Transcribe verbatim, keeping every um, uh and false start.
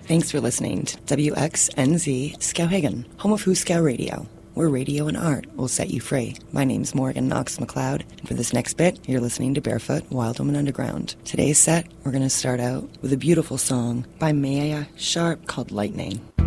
Thanks for listening to W X N Z Skowhegan, home of Huskow Radio, where radio and art will set you free. My name's Morgan Knox McLeod, and for this next bit, you're listening to Barefoot Wild Woman Underground. Today's set, we're going to start out with a beautiful song by Maya Sharp called Lightning.